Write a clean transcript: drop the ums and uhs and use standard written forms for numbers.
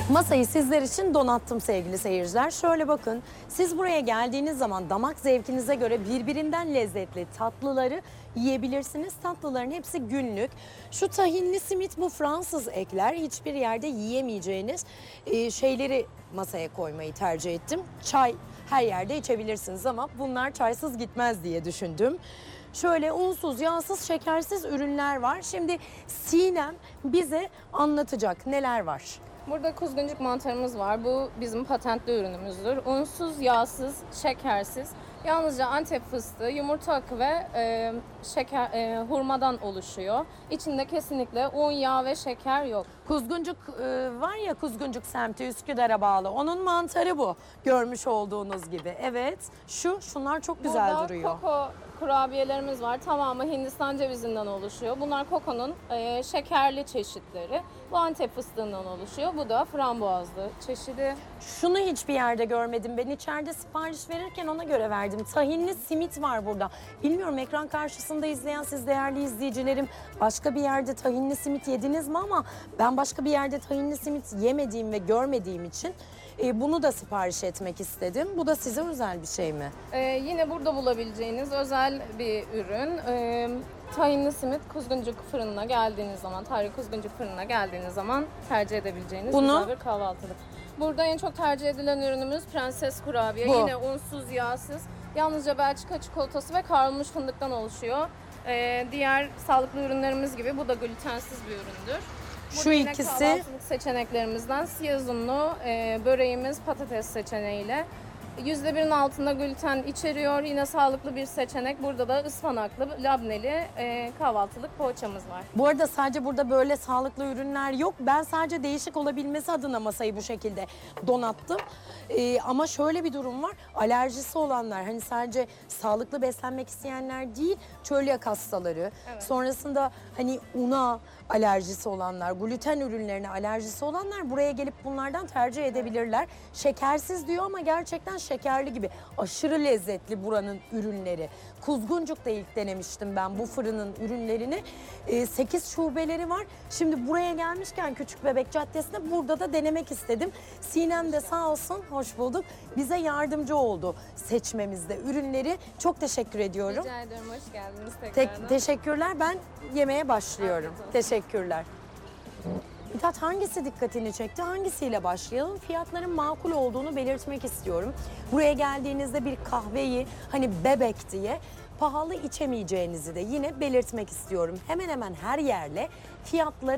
Masayı sizler için donattım sevgili seyirciler. Şöyle bakın, siz buraya geldiğiniz zaman damak zevkinize göre birbirinden lezzetli tatlıları yiyebilirsiniz. Tatlıların hepsi günlük. Şu tahinli simit, bu Fransız ekler. Hiçbir yerde yiyemeyeceğiniz şeyleri masaya koymayı tercih ettim. Çay her yerde içebilirsiniz ama bunlar çaysız gitmez diye düşündüm. Şöyle unsuz, yağsız, şekersiz ürünler var. Şimdi Sinem bize anlatacak neler var. Burada kuzguncuk mantarımız var. Bu bizim patentli ürünümüzdür. Unsuz, yağsız, şekersiz. Yalnızca Antep fıstığı, yumurta akı ve hurmadan oluşuyor. İçinde kesinlikle un, yağ ve şeker yok. Kuzguncuk var ya, Kuzguncuk semti Üsküdar'a bağlı. Onun mantarı bu. Görmüş olduğunuz gibi. Evet. Şunlar çok güzel Burada duruyor. koko kurabiyelerimiz var. Tamamı Hindistan cevizinden oluşuyor. Bunlar kokonun şekerli çeşitleri. Bu Antep fıstığından oluşuyor. Bu da frambuazlı çeşidi. Şunu hiçbir yerde görmedim. Ben içeride sipariş verirken ona göre verdim. Tahinli simit var burada. Bilmiyorum, ekran karşısında izleyen siz değerli izleyicilerim başka bir yerde tahinli simit yediniz mi, ama ben başka bir yerde tahinli simit yemediğim ve görmediğim için bunu da sipariş etmek istedim. Bu da size özel bir şey mi? Yine burada bulabileceğiniz özel bir ürün. Tahinli simit kuzguncuk fırınına geldiğiniz zaman, tarihi kuzguncuk fırınına geldiğiniz zaman tercih edebileceğiniz güzel bir kahvaltılık. Burada en çok tercih edilen ürünümüz Prenses Kurabiye. Bu. Yine unsuz, yağsız, yalnızca Belçika çikolatası ve kavrulmuş fındıktan oluşuyor. Diğer sağlıklı ürünlerimiz gibi bu da glutensiz bir üründür. Şu Burada yine ikisi kahvaltılık seçeneklerimizden siyah unlu böreğimiz patates seçeneğiyle. %1'in altında gluten içeriyor. Yine sağlıklı bir seçenek. Burada da ıspanaklı, labneli kahvaltılık poğaçamız var. Bu arada sadece burada böyle sağlıklı ürünler yok. Ben sadece değişik olabilmesi adına masayı bu şekilde donattım. Ama şöyle bir durum var. Alerjisi olanlar, hani sadece sağlıklı beslenmek isteyenler değil, çölyak hastaları, Evet. sonrasında hani una alerjisi olanlar, gluten ürünlerine alerjisi olanlar buraya gelip bunlardan tercih edebilirler. Şekersiz diyor ama gerçekten şekerli gibi. Aşırı lezzetli buranın ürünleri. Kuzguncuk'ta ilk denemiştim ben bu fırının ürünlerini. 8 şubeleri var. Şimdi buraya gelmişken Küçükbebek Caddesi'nde burada da denemek istedim. Sinem de sağ olsun, hoş bulduk, bize yardımcı oldu seçmemizde ürünleri. Çok teşekkür ediyorum. Rica ederim. Hoş geldiniz tekrardan. Teşekkürler. Ben yemeğe başlıyorum. Afiyet olsun. Teşekkürler. Mithat, hangisi dikkatini çekti? Hangisiyle başlayalım? Fiyatların makul olduğunu belirtmek istiyorum. Buraya geldiğinizde bir kahveyi hani bebek diye pahalı içemeyeceğinizi de yine belirtmek istiyorum. Hemen hemen her yerle fiyatları